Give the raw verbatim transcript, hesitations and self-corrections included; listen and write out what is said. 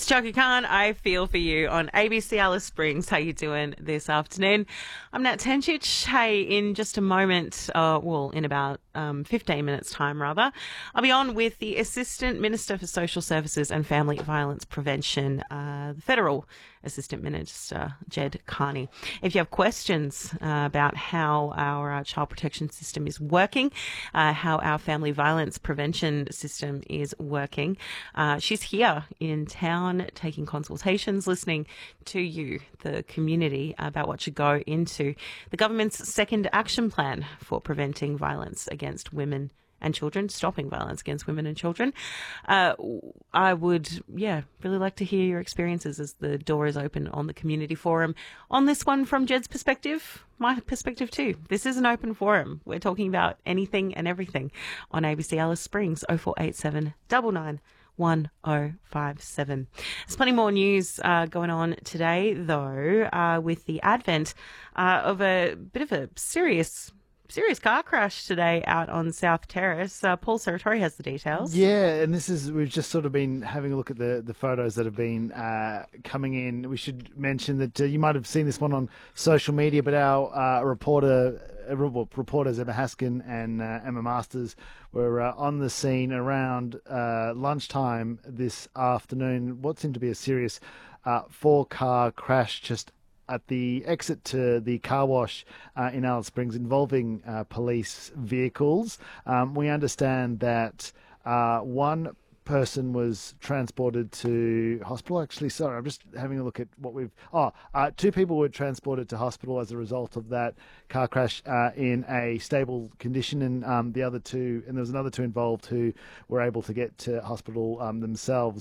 Chaka Khan, I feel for you on A B C Alice Springs. How you doing this afternoon? I'm Nat Tenchich. Hey, in just a moment, uh, well, in about um, fifteen minutes' time, rather, I'll be on with the Assistant Minister for Social Services and Family Violence Prevention, uh, the Federal Assistant Minister, Ged Kearney. If you have questions uh, about how our uh, child protection system is working, uh, how our family violence prevention system is working, uh, she's here in town taking consultations, listening to you, the community, about what should go into the government's second action plan for preventing violence against women and children, stopping violence against women and children. Uh, I would, yeah, really like to hear your experiences as the door is open on the community forum. On this one, from Jed's perspective, my perspective too. This is an open forum. We're talking about anything and everything on A B C Alice Springs, oh four eight seven, nine nine one oh five seven. There's plenty more news uh, going on today, though, uh, with the advent uh, of a bit of a serious Serious car crash today out on South Terrace. Uh, Paul Saratori has the details. Yeah, and this is, we've just sort of been having a look at the, the photos that have been uh, coming in. We should mention that uh, you might have seen this one on social media, but our uh, reporter, uh, reporters Emma Haskin and uh, Emma Masters were uh, on the scene around uh, lunchtime this afternoon. What seemed to be a serious uh, four-car crash just at the exit to the car wash uh, in Alice Springs involving uh, police vehicles. Um, we understand that uh, one person was transported to hospital. Actually, sorry, I'm just having a look at what we've... Oh, uh, two people were transported to hospital as a result of that car crash uh, in a stable condition, and um, the other two, and there was another two involved who were able to get to hospital um, themselves.